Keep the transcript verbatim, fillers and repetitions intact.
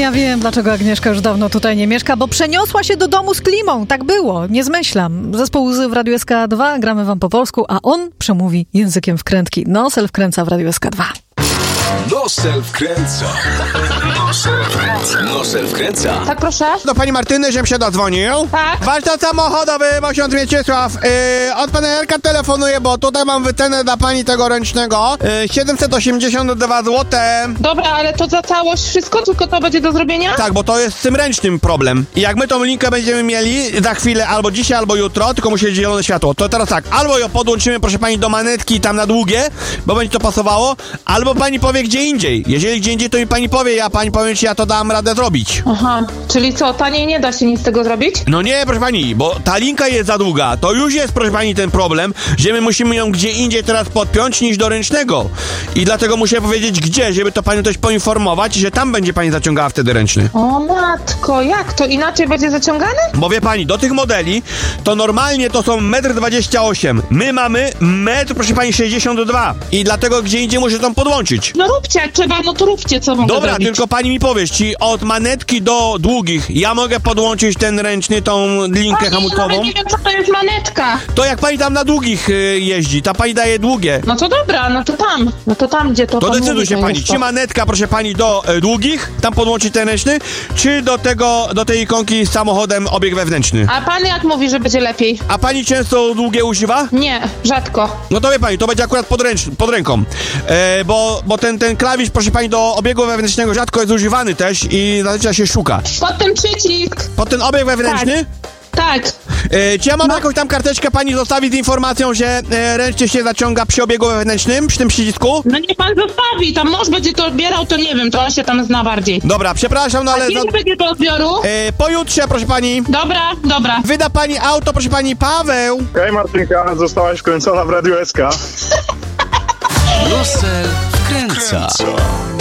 Ja wiem, dlaczego Agnieszka już dawno tutaj nie mieszka, bo przeniosła się do domu z klimą. Tak było, nie zmyślam. Zespół Łzy w Radiu S K dwa, gramy wam po polsku, a on przemówi językiem wkrętki. Nosel wkręca w Radiu S K dwa. Nosel wkręca. Nosel wkręca. Nosel wkręca. Tak, proszę? Do pani Martyny, żebym się dodzwonił. Tak. Warsztat samochodowy, osiądz Mieczysław. Yy, od pana Jarka telefonuję, bo tutaj mam wycenę dla pani tego ręcznego. Yy, siedemset osiemdziesiąt dwa złote. Dobra, ale to za całość wszystko? Tylko to będzie do zrobienia? Tak, bo to jest z tym ręcznym problem. I jak my tą linkę będziemy mieli za chwilę, albo dzisiaj, albo jutro, tylko musi być zielone światło. To teraz tak, albo ją podłączymy, proszę pani, do manetki tam na długie, bo będzie to pasowało, albo pani powie gdzie indziej. Jeżeli gdzie indziej, to mi pani powie, ja pani powiem, czy ja to dam radę zrobić. Aha, czyli co, taniej nie da się nic z tego zrobić? No nie, proszę pani, bo ta linka jest za długa. To już jest, proszę pani, ten problem, że my musimy ją gdzie indziej teraz podpiąć niż do ręcznego. I dlatego muszę powiedzieć gdzie, żeby to panią też poinformować, że tam będzie pani zaciągała wtedy ręczny. O matko, jak to inaczej będzie zaciągane? Bo wie pani, do tych modeli to normalnie to są metr dwadzieścia osiem. My mamy metr, proszę pani, sześćdziesiąt dwa. I dlatego gdzie indziej muszę tam podłączyć. No róbcie, jak trzeba, no to róbcie, co mogę Dobra, zrobić. tylko pani mi powiesz, ci od manetki do długich ja mogę podłączyć ten ręczny, tą linkę Pani, hamulcową? nawet nie wiem, co to jest manetka. To jak pani tam na długich y, jeździ, ta pani daje długie. No to dobra, no to tam. No to tam, gdzie to To pan decyduj mówi, się to pani, jest czy to. manetka, proszę pani, do e, długich, tam podłączyć ten ręczny, czy do tego, do tej ikonki z samochodem obieg wewnętrzny. A pan jak mówi, że będzie lepiej? A pani często długie używa? Nie, rzadko. No to wie pani, to będzie akurat pod, ręcz, pod ręką, e, bo, bo ten, ten klawisz, proszę pani, do obiegu wewnętrznego rzadko jest używany też i zazwyczaj się szuka. Pod ten przycisk. Pod ten obieg wewnętrzny? Tak. E, czy ja mam No. jakąś tam karteczkę pani zostawić z informacją, że e, ręcznie się zaciąga przy obiegu wewnętrznym, przy tym przycisku? No niech pan zostawi, tam mąż będzie to odbierał, to nie wiem, to on się tam zna bardziej. Dobra, przepraszam, no ale... A kiedy za- będzie do odbioru? e, pojutrze, proszę pani. Dobra, dobra. Wyda pani auto, proszę pani, Paweł. Hej Martynka, zostałaś wkręcona w Radiu S K. Nosel wkręca.